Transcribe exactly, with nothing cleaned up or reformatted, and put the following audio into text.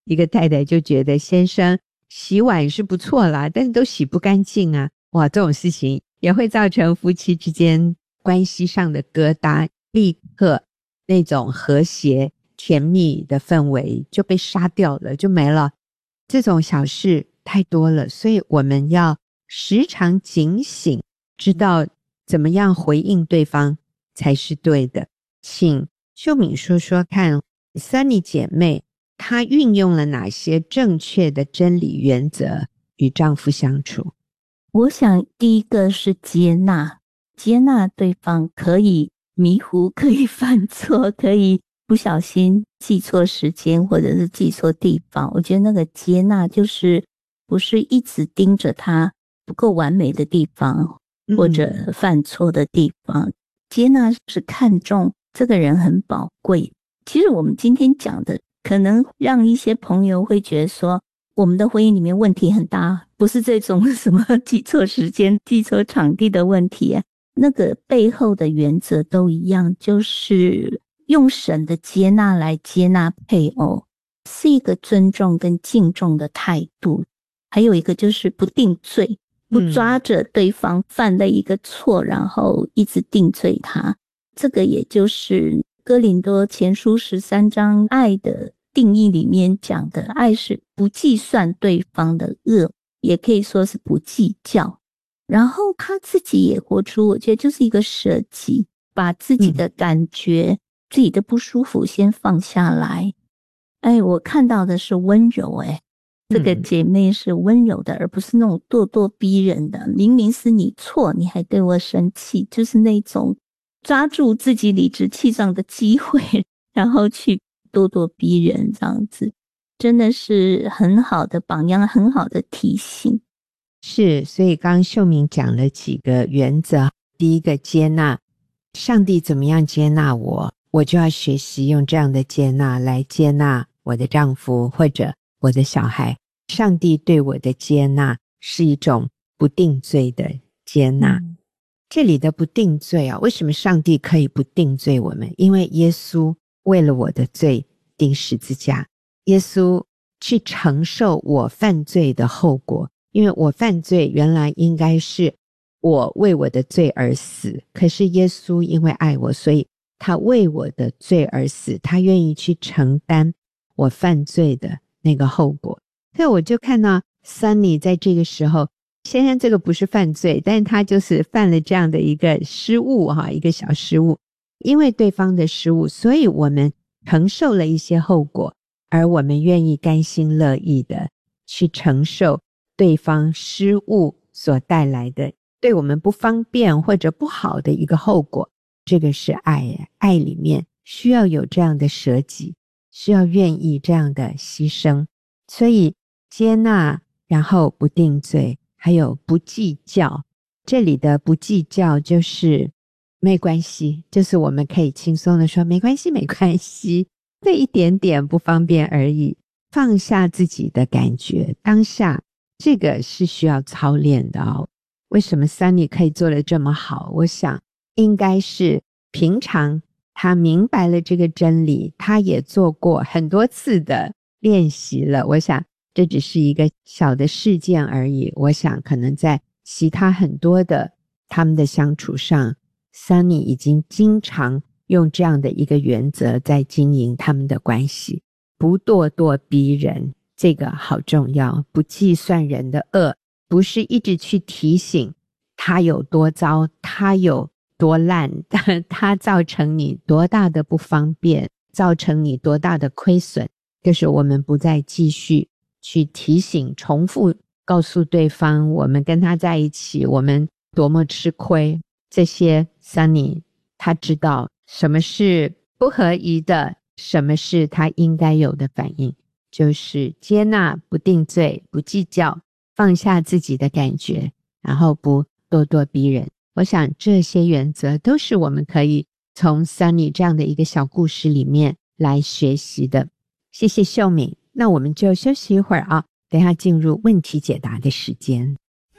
一个太太就觉得先生洗碗是不错啦，但是都洗不干净啊，哇，这种事情也会造成夫妻之间关系上的疙瘩，立刻那种和谐甜蜜的氛围就被杀掉了，就没了。这种小事太多了，所以我们要时常警醒，知道怎么样回应对方才是对的。请秀敏说说看 Sunny 姐妹她运用了哪些正确的真理原则与丈夫相处。 我想第一个是接纳，接纳对方可以迷糊，可以犯错，可以不小心记错时间或者是记错地方。我觉得那个接纳就是不是一直盯着他不够完美的地方或者犯错的地方、嗯、接纳是看重这个人很宝贵。其实我们今天讲的可能让一些朋友会觉得说我们的婚姻里面问题很大，不是这种什么记错时间记错场地的问题，那个背后的原则都一样，就是用神的接纳来接纳配偶，是一个尊重跟敬重的态度。还有一个就是不定罪，不抓着对方犯了一个错、嗯、然后一直定罪他。这个也就是哥林多前书十三章爱的定义里面讲的，爱是不计算对方的恶，也可以说是不计较。然后他自己也活出，我觉得就是一个舍己，把自己的感觉、嗯、自己的不舒服先放下来。哎，我看到的是温柔，哎，这个姐妹是温柔的，而不是那种咄咄逼人的。明明是你错，你还对我生气，就是那种抓住自己理直气壮的机会，然后去咄咄逼人，这样子真的是很好的榜样，很好的提醒。 是，所以刚刚秀敏讲了几个原则。第一个，接纳，上帝怎么样接纳我，我就要学习用这样的接纳来接纳我的丈夫或者我的小孩。上帝对我的接纳是一种不定罪的接纳、嗯、这里的不定罪啊，为什么上帝可以不定罪我们？因为耶稣为了我的罪钉十字架，耶稣去承受我犯罪的后果。因为我犯罪原来应该是我为我的罪而死，可是耶稣因为爱我，所以他为我的罪而死，他愿意去承担我犯罪的那个后果。所以我就看到 Sunny 在这个时候，先生这个不是犯罪，但是他就是犯了这样的一个失误哈，一个小失误。因为对方的失误，所以我们承受了一些后果，而我们愿意甘心乐意的去承受对方失误所带来的对我们不方便或者不好的一个后果。这个是爱，爱里面需要有这样的舍己，需要愿意这样的牺牲。所以接纳，然后不定罪，还有不计较。这里的不计较就是没关系，就是我们可以轻松的说没关系没关系，这一点点不方便而已，放下自己的感觉，当下这个是需要操练的哦。为什么 Sunny 可以做得这么好？我想应该是平常他明白了这个真理，他也做过很多次的练习了。我想这只是一个小的事件而已，我想可能在其他很多的他们的相处上， Sunny 已经经常用这样的一个原则在经营他们的关系。不咄咄逼人，这个好重要。不计算人的恶，不是一直去提醒他有多糟，他有多烂，他造成你多大的不方便，造成你多大的亏损，就是我们不再继续去提醒重复告诉对方我们跟他在一起我们多么吃亏。这些 Sunny 他知道什么是不合宜的，什么是他应该有的反应，就是接纳，不定罪，不计较，放下自己的感觉，然后不咄咄逼人。我想这些原则都是我们可以从 Sunny 这样的一个小故事里面来学习的。谢谢秀敏，那我们就休息一会儿啊，等一下进入问题解答的时间。